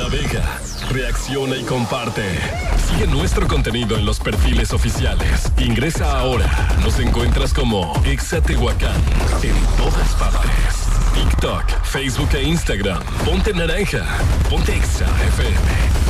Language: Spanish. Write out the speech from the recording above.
Navega, reacciona y comparte. Sigue nuestro contenido en los perfiles oficiales. Ingresa ahora. Nos encuentras como Exa Tehuacán en todas partes. TikTok, Facebook e Instagram. Ponte naranja. Ponte Exa FM.